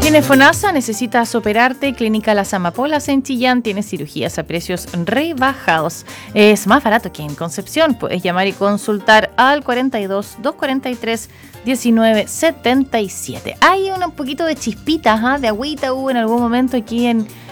¿Tienes FONASA? ¿Necesitas operarte? Clínica Las Amapolas en Chillán tiene cirugías a precios rebajados. Es más barato que en Concepción. Puedes llamar y consultar al 42 243 1977. Hay un poquito de chispitas, de agüita hubo en algún momento aquí en